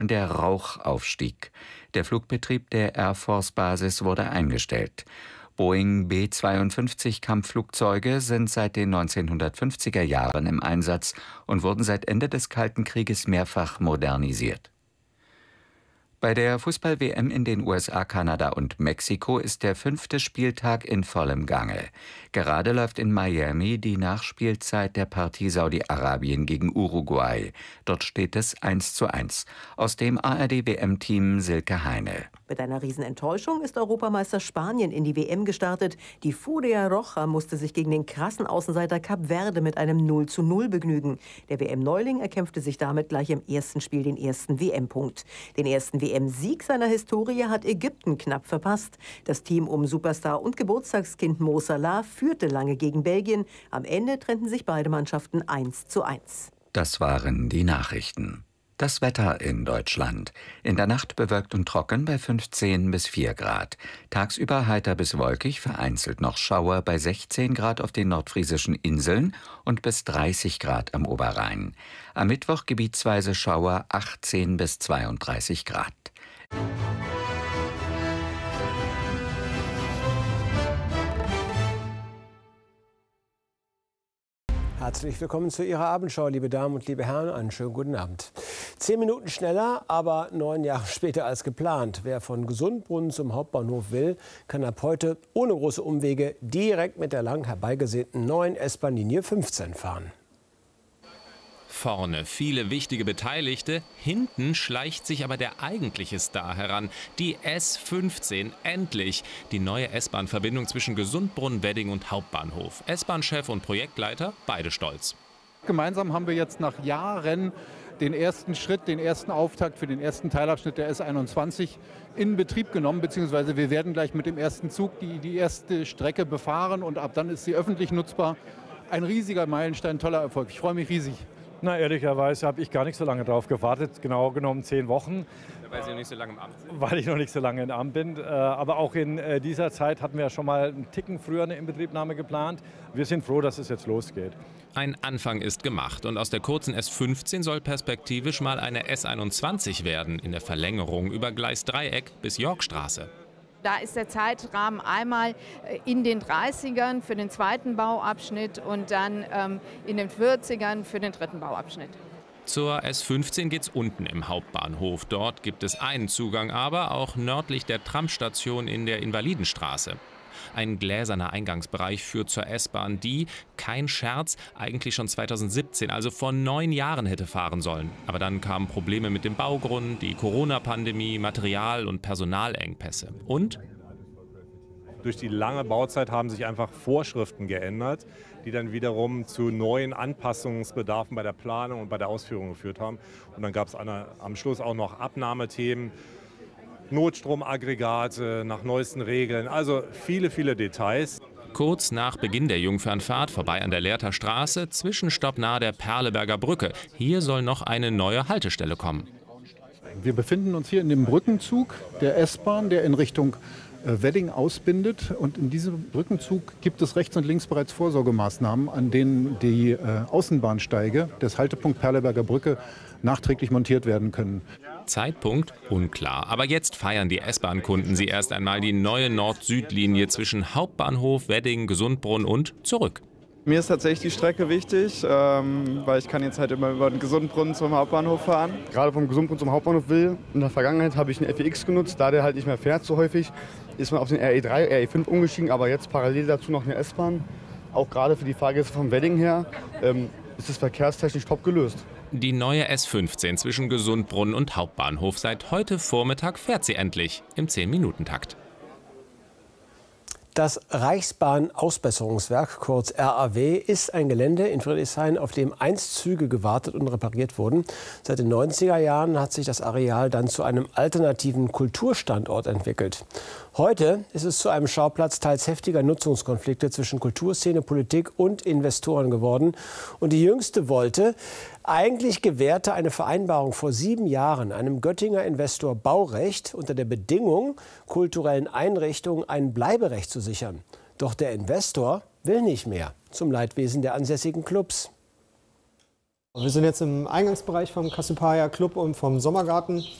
Der Rauch aufstieg. Der Flugbetrieb der Air Force-Basis wurde eingestellt. Boeing B-52 Kampfflugzeuge sind seit den 1950er Jahren im Einsatz und wurden seit Ende des Kalten Krieges mehrfach modernisiert. Bei der Fußball-WM in den USA, Kanada und Mexiko ist der 5. Spieltag in vollem Gange. Gerade läuft in Miami die Nachspielzeit der Partie Saudi-Arabien gegen Uruguay. Dort steht es 1:1. Aus dem ARD-WM-Team Silke Heine. Mit einer Riesenenttäuschung ist Europameister Spanien in die WM gestartet. Die Furia Roja musste sich gegen den krassen Außenseiter Kap Verde mit einem 0:0 begnügen. Der WM-Neuling erkämpfte sich damit gleich im ersten Spiel den ersten WM-Punkt. Den ersten WM-Sieg seiner Historie hat Ägypten knapp verpasst. Das Team um Superstar und Geburtstagskind Mo Salah führte lange gegen Belgien. Am Ende trennten sich beide Mannschaften 1:1. Das waren die Nachrichten. Das Wetter in Deutschland. In der Nacht bewölkt und trocken bei 15 bis 4 Grad. Tagsüber heiter bis wolkig, vereinzelt noch Schauer bei 16 Grad auf den nordfriesischen Inseln und bis 30 Grad am Oberrhein. Am Mittwoch gebietsweise Schauer 18 bis 32 Grad. Herzlich willkommen zu Ihrer Abendschau, liebe Damen und liebe Herren. Einen schönen guten Abend. 10 Minuten schneller, aber 9 Jahre später als geplant. Wer von Gesundbrunnen zum Hauptbahnhof will, kann ab heute ohne große Umwege direkt mit der lang herbeigesehnten neuen S-Bahn-Linie 15 fahren. Vorne viele wichtige Beteiligte, hinten schleicht sich aber der eigentliche Star heran, die S15, endlich. Die neue S-Bahn-Verbindung zwischen Gesundbrunnen, Wedding und Hauptbahnhof. S-Bahn-Chef und Projektleiter, beide stolz. Gemeinsam haben wir jetzt nach Jahren den ersten Schritt, den ersten Auftakt für den ersten Teilabschnitt der S21 in Betrieb genommen, beziehungsweise wir werden gleich mit dem ersten Zug die erste Strecke befahren und ab dann ist sie öffentlich nutzbar. Ein riesiger Meilenstein, toller Erfolg. Ich freue mich riesig. Na, ehrlicherweise habe ich gar nicht so lange drauf gewartet, genau genommen 10 Wochen. Weil Sie noch nicht so lange im Amt sind. Weil ich noch nicht so lange im Amt bin. Aber auch in dieser Zeit hatten wir schon mal einen Ticken früher eine Inbetriebnahme geplant. Wir sind froh, dass es jetzt losgeht. Ein Anfang ist gemacht und aus der kurzen S15 soll perspektivisch mal eine S21 werden, in der Verlängerung über Gleis Dreieck bis Yorkstraße. Da ist der Zeitrahmen einmal in den 30ern für den zweiten Bauabschnitt und dann in den 40ern für den dritten Bauabschnitt. Zur S15 geht's unten im Hauptbahnhof. Dort gibt es einen Zugang, aber auch nördlich der Tramstation in der Invalidenstraße. Ein gläserner Eingangsbereich führt zur S-Bahn, die, kein Scherz, eigentlich schon 2017, also vor 9 Jahren hätte fahren sollen. Aber dann kamen Probleme mit dem Baugrund, die Corona-Pandemie, Material- und Personalengpässe. Und durch die lange Bauzeit haben sich einfach Vorschriften geändert, die dann wiederum zu neuen Anpassungsbedarfen bei der Planung und bei der Ausführung geführt haben. Und dann gab es am Schluss auch noch Abnahmethemen, Notstromaggregate nach neuesten Regeln, also viele, viele Details. Kurz nach Beginn der Jungfernfahrt vorbei an der Lehrter Straße, Zwischenstopp nahe der Perleberger Brücke. Hier soll noch eine neue Haltestelle kommen. Wir befinden uns hier in dem Brückenzug der S-Bahn, der in Richtung Wedding ausbindet. Und in diesem Brückenzug gibt es rechts und links bereits Vorsorgemaßnahmen, an denen die Außenbahnsteige des Haltepunkt Perleberger Brücke nachträglich montiert werden können. Zeitpunkt unklar. Aber jetzt feiern die S-Bahn-Kunden sie erst einmal, die neue Nord-Süd-Linie zwischen Hauptbahnhof, Wedding, Gesundbrunnen und zurück. Mir ist tatsächlich die Strecke wichtig, weil ich kann jetzt halt immer über den Gesundbrunnen zum Hauptbahnhof fahren. Gerade vom Gesundbrunnen zum Hauptbahnhof will. In der Vergangenheit habe ich einen FEX genutzt, da der halt nicht mehr fährt so häufig, ist man auf den RE3, RE5 umgestiegen, aber jetzt parallel dazu noch eine S-Bahn. Auch gerade für die Fahrgäste vom Wedding her ist es verkehrstechnisch top gelöst. Die neue S15 zwischen Gesundbrunnen und Hauptbahnhof. Seit heute Vormittag fährt sie endlich im 10-Minuten-Takt. Das Reichsbahn-Ausbesserungswerk, kurz RAW, ist ein Gelände in Friedrichshain, auf dem einst Züge gewartet und repariert wurden. Seit den 90er Jahren hat sich das Areal dann zu einem alternativen Kulturstandort entwickelt. Heute ist es zu einem Schauplatz teils heftiger Nutzungskonflikte zwischen Kulturszene, Politik und Investoren geworden. Und die jüngste wollte, eigentlich gewährte eine Vereinbarung vor 7 Jahren einem Göttinger Investor Baurecht unter der Bedingung, kulturellen Einrichtungen ein Bleiberecht zu sichern. Doch der Investor will nicht mehr, zum Leidwesen der ansässigen Clubs. Wir sind jetzt im Eingangsbereich vom Cassiopeia Club und vom Sommergarten.